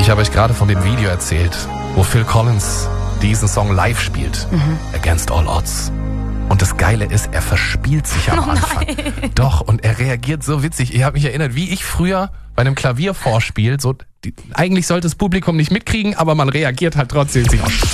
Ich habe euch gerade von dem Video erzählt, wo Phil Collins diesen Song live spielt. Against All Odds. Und das Geile ist, er verspielt sich am Anfang. Nein. Doch, und er reagiert so witzig. Ich habe mich erinnert, wie ich früher bei einem Klaviervorspiel, eigentlich sollte das Publikum nicht mitkriegen, aber man reagiert halt trotzdem.